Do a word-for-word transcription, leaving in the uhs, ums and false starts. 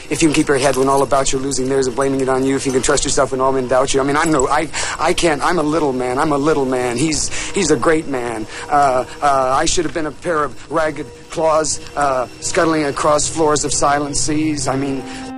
if you can keep your head when all about you are losing theirs and blaming it on you, if you can trust yourself when all men doubt you. I mean, I'm no, I, I can't. I'm a little man. I'm a little man. He's, he's a great man. Uh, uh, I should have been a pair of ragged claws uh, scuttling across floors of silent seas. I mean.